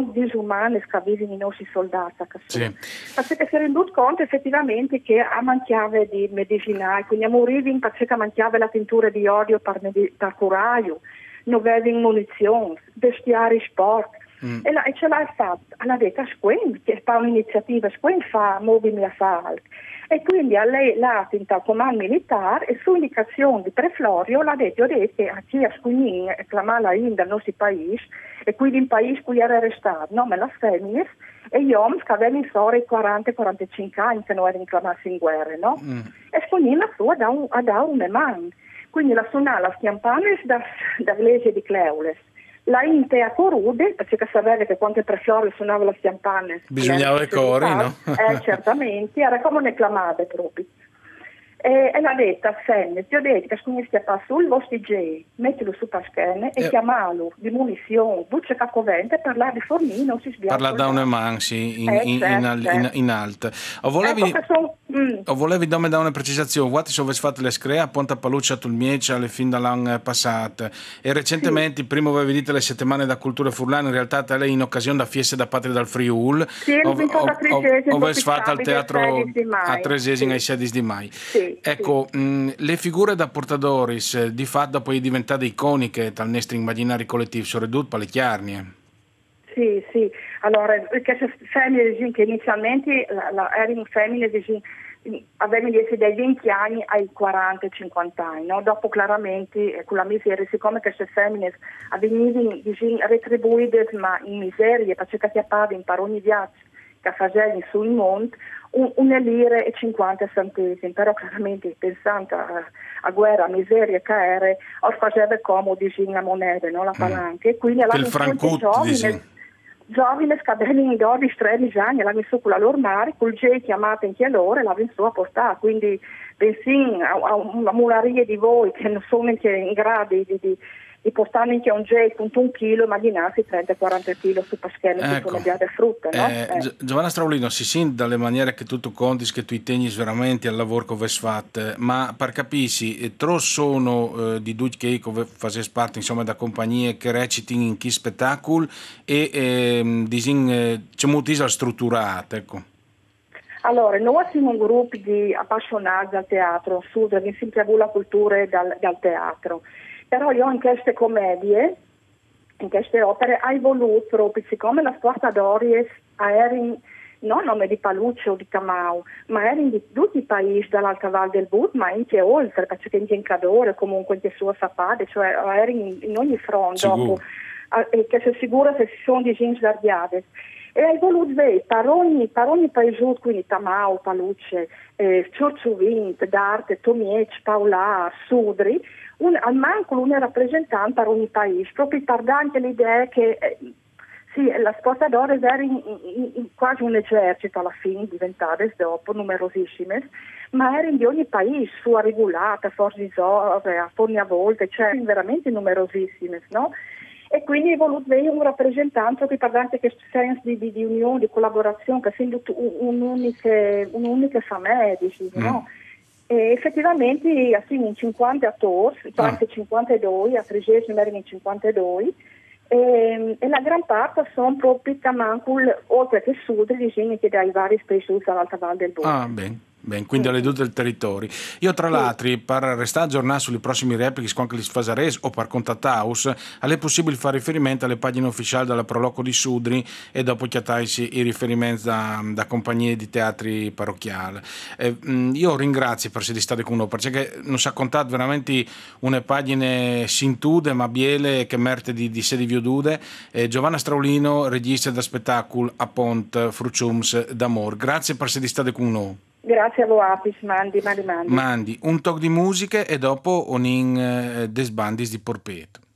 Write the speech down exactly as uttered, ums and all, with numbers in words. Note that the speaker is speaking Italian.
disumane che vivono i nostri soldati. Sì. Perché si è renduto conto effettivamente che a manchiave di medicinali, quindi a morire perché manchiava la tintura di odio per, medi- per curaio, non aveva munizioni, vestiari sport. Mm. E, la, e ce l'ha fatta, ha detto, che fa un'iniziativa, Squen fa movimi a fare. E quindi a lei l'ha in comando militare e su indicazione di Preflorio l'ha detto, detto che a chi ha scugnì clamala in dal nostro paese e quindi in paese cui era restato, no, ma la femmine e gli uomini che avevano in storia quaranta quarantacinque anni che non erano chiamati in guerra, no? Mm. E scugnì la sua da un, da un man. Quindi la suonava la schiampanes da, da legge di Cleules. La inte a corude, perché sapeva che quando Preflorio suonava la schiampane bisognava i cori, no? eh, certamente, era come ne clamava proprio. E, e l'ha detta, Senne, ti ho detto che se stia sul vostro D J, mettilo su paschene e eh. chiamalo di munizioni, bucce caccovente, parlare di fornì, non si sbiasca. Parla da un man, sì, in, eh, in, certo, in, in, in alto. O volevi, ecco son, mm. o volevi dare una precisazione, guarda se avessi fatto le screa, a Ponta Paluccia, tul Miece, alle fin dall'anno passato, e recentemente, sì. prima avevi detto le settimane da cultura furlana, in realtà lei in occasione da Fiesse da Patria dal Friul, sì, ho avessi fatto al teatro a Tresesina ai sedici di mai. Sì. Ecco, sì. mh, le figure da portadoris di fatto poi diventate iconiche dal nostro immaginario collettivo, sono ridotte parecchiarnie. Sì, sì, allora, queste femmine che inizialmente la, la, erano femmine avevano dai venti anni ai quaranta cinquanta anni, no? Dopo chiaramente con la miseria, siccome queste femmine venivano retribuite ma in miseria, perché chiappavano per ogni viaggio che facevano sul monte, un, una lira e cinquanta centesimi, però chiaramente pensando a, a guerra, a miseria che era, o faceva comodo la moneta, no? La palanca, e quindi alla giovane, giovane che avevano dodici tredici anni, l'hanno su con la loro mare, col J chiamata in chialore, l'hanno su a portare, quindi bensì a, a una mularia di voi che non sono in grado di, di di portare anche un J con un chilo, immaginarsi trenta quaranta kg su paschelle che ecco. sono già del frutta, no? Eh, eh. Giovanna Straulino, si sente dalle maniere che tu conti che tu tegni veramente al lavoro che avessi fatto, ma per capirsi, tro sono eh, di due che facessi parte insomma da compagnie che recitino in chi spettacolo e eh, disin, eh, c'è moltissimo strutturato, ecco. Allora, noi siamo un gruppo di appassionati al teatro, su, che sempre avuto la cultura dal, dal teatro. Però io in queste commedie, in queste opere, hai voluto proprio, siccome la Sporta Dories era non nome di Paluccio o di Camau, ma era di tutti i paesi dall'Alta Val del Bud, ma anche oltre, perché anche in Cadore, comunque anche su Sapade, cioè era in, in ogni fronte, dopo, e che si sicura se ci sono di gente d'ardiade. E hai voluto vedere per ogni, per ogni paese, quindi Tamau, Palucce, eh, Ciurciuvint, Darte, Tomiec, Paular, Sudri, un, al manco un rappresentante per ogni paese, proprio per dare anche l'idea che eh, sì, la Sporta Doris era in, in, in quasi un esercito alla fine, diventate dopo, numerosissime, ma era di ogni paese, sua regolata, forse di Zore, a Forni a volte, cioè veramente numerosissime, no? E quindi ho voluto vedere un rappresentante che parla anche questo senso di, di, di unione, di collaborazione, che sembra un'unica, un'unica famiglia, diciamo, mm. no? E effettivamente, assim, in cinquanta attori, anche ah. cinquantadue, a tredicesimo erano in cinquantadue, e, e la gran parte sono proprio Tamancul, oltre che sud, diciamo, che dai vari paesi all'Alta Val del Bosco. Ah, bene. Ben, quindi alle due del territorio. Io tra l'altro, per restare aggiornato sulle prossime repliche, con le Sfasares o per contattaus, è possibile fare riferimento alle pagine ufficiali della Proloco di Sudri e dopo chiatarsi i riferimenti da, da compagnie di teatri parrocchiali. Eh, io ringrazio per essere stati con noi, perché non si è contato veramente una pagina sintude ma biele che merte di, di sedi viudude. Eh, Giovanna Straulino, regista da spettacolo a Pont Fruciums d'Amor. Grazie per essere stati con noi. Grazie a voi, Apis, mandi, mandi, mandi. Mandi un talk di musica e dopo un in uh, des bandis di Porpeto.